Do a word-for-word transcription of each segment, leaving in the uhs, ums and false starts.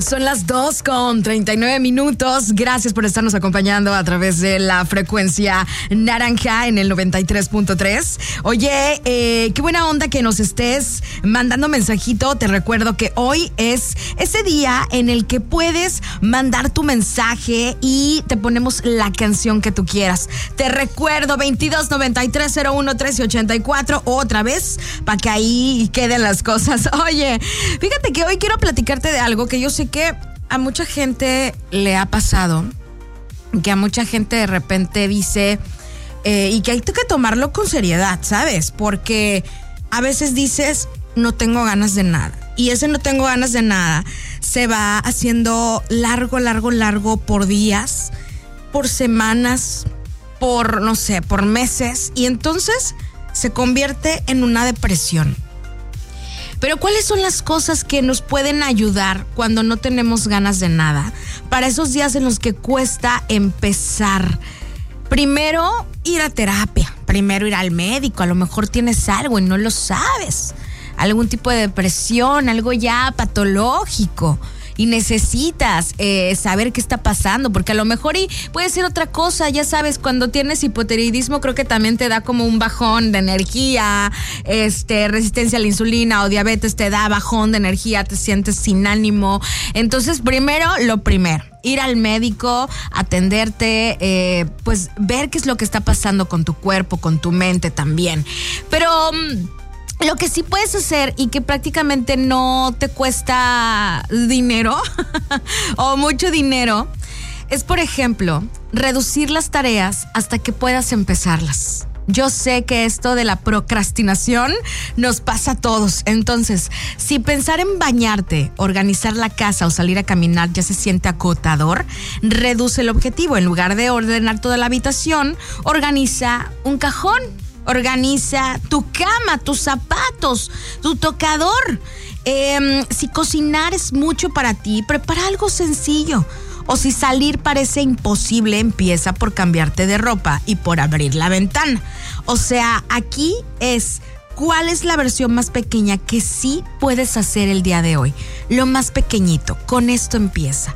Son las dos con treinta y nueve minutos. Gracias por estarnos acompañando a través de la frecuencia naranja en el noventa y tres punto tres. Oye, eh, qué buena onda que nos estés mandando mensajito. Te recuerdo que hoy es ese día en el que puedes mandar tu mensaje y te ponemos la canción que tú quieras. Te recuerdo veintidós noventa y tres cero uno trece ochenta y cuatro otra vez para que ahí queden las cosas. Oye, fíjate que hoy quiero platicarte de algo que yo sé que a mucha gente le ha pasado, que a mucha gente de repente dice eh, y que hay que tomarlo con seriedad, ¿sabes? Porque a veces dices, no tengo ganas de nada. Y ese no tengo ganas de nada se va haciendo largo, largo, largo por días, por semanas, por, no sé, por meses. Y entonces se convierte en una depresión. Pero ¿cuáles son las cosas que nos pueden ayudar cuando no tenemos ganas de nada? Para esos días en los que cuesta empezar. Primero, ir a terapia. Primero, ir al médico. A lo mejor tienes algo y no lo sabes. Algún tipo de depresión, algo ya patológico. Y necesitas eh, saber qué está pasando, porque a lo mejor y puede ser otra cosa. Ya sabes, cuando tienes hipotiroidismo creo que también te da como un bajón de energía, este, resistencia a la insulina o diabetes te da bajón de energía, te sientes sin ánimo. Entonces, primero, lo primero, ir al médico, atenderte, eh, pues ver qué es lo que está pasando con tu cuerpo, con tu mente también. Pero lo que sí puedes hacer y que prácticamente no te cuesta dinero o mucho dinero es, por ejemplo, reducir las tareas hasta que puedas empezarlas. Yo sé que esto de la procrastinación nos pasa a todos. Entonces, si pensar en bañarte, organizar la casa o salir a caminar ya se siente agotador, reduce el objetivo. En lugar de ordenar toda la habitación, organiza un cajón. Organiza tu cama, tus zapatos, tu tocador. Eh, si cocinar es mucho para ti, prepara algo sencillo. O si salir parece imposible, empieza por cambiarte de ropa y por abrir la ventana. O sea, aquí es cuál es la versión más pequeña que sí puedes hacer el día de hoy. Lo más pequeñito, con esto empieza.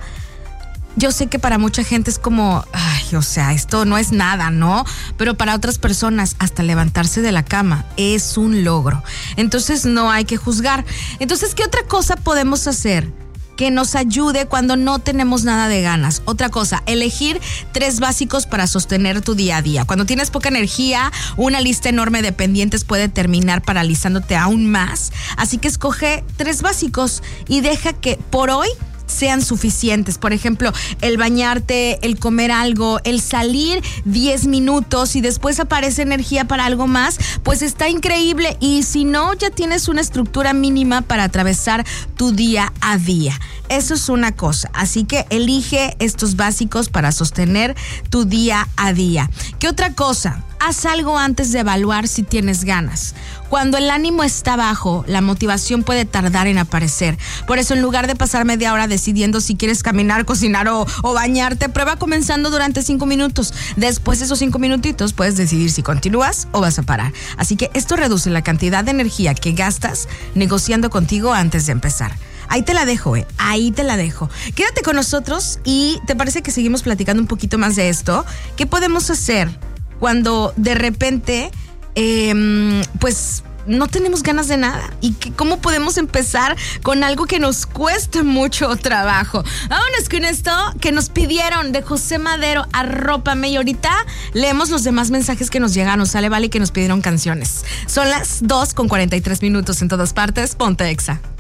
Yo sé que para mucha gente es como, ay, o sea, esto no es nada, ¿no? Pero para otras personas, hasta levantarse de la cama es un logro. Entonces no hay que juzgar. Entonces, ¿qué otra cosa podemos hacer que nos ayude cuando no tenemos nada de ganas? Otra cosa, elegir tres básicos para sostener tu día a día. Cuando tienes poca energía, una lista enorme de pendientes puede terminar paralizándote aún más. Así que escoge tres básicos y deja que por hoy sean suficientes. Por ejemplo, el bañarte, el comer algo, el salir diez minutos y después aparece energía para algo más, pues está increíble. Y si no, ya tienes una estructura mínima para atravesar tu día a día. Eso es una cosa. Así que elige estos básicos para sostener tu día a día. ¿Qué otra cosa? Haz algo antes de evaluar si tienes ganas. Cuando el ánimo está bajo, la motivación puede tardar en aparecer. Por eso, en lugar de pasar media hora decidiendo si quieres caminar, cocinar o, o bañarte, prueba comenzando durante cinco minutos. Después de esos cinco minutitos puedes decidir si continúas o vas a parar. Así que esto reduce la cantidad de energía que gastas negociando contigo antes de empezar. Ahí te la dejo, eh. Ahí te la dejo. Quédate con nosotros y ¿te parece que seguimos platicando un poquito más de esto? ¿Qué podemos hacer cuando de repente, eh, pues, no tenemos ganas de nada? ¿Y que, cómo podemos empezar con algo que nos cuesta mucho trabajo? Vámonos con esto que nos pidieron de José Madero, Arrópame. Y ahorita leemos los demás mensajes que nos llegaron, sale, vale, que nos pidieron canciones. Son las dos con cuarenta y tres minutos en todas partes. Ponte Exa.